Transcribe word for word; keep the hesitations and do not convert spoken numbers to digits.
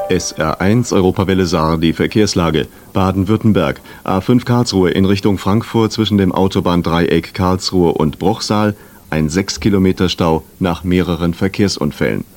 S R eins Europawelle Saar, die Verkehrslage. Baden-Württemberg. A fünf Karlsruhe in Richtung Frankfurt zwischen dem Autobahndreieck Karlsruhe und Bruchsal. Ein sechs Kilometer Stau nach mehreren Verkehrsunfällen.